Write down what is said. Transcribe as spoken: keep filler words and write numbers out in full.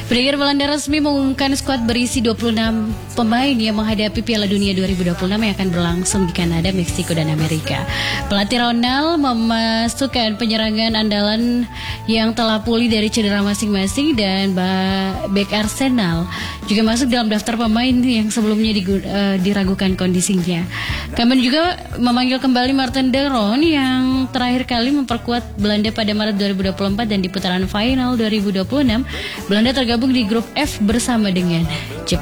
Pendengar, Belanda resmi mengumumkan skuad berisi dua puluh enam pemain yang menghadapi Piala Dunia dua ribu dua puluh enam yang akan berlangsung di Kanada, Meksiko, dan Amerika. Pelatih Ronald memasukkan penyerangan andalan yang telah pulih dari cedera masing-masing dan bek Arsenal juga masuk dalam daftar pemain yang sebelumnya digu- uh, diragukan kondisinya. Kami juga memanggil kembali Marten de Roon yang terakhir kali memperkuat Belanda pada Maret dua ribu dua puluh empat, dan di putaran final dua ribu dua puluh enam Belanda tergabung di grup F bersama dengan Jepang.